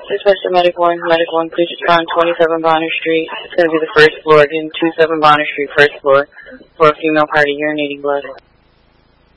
Dispatch to Medic 1, please respond 27 Bonner Street. It's going to be the first floor, again, 27 Bonner Street, first floor, for a female party urinating blood.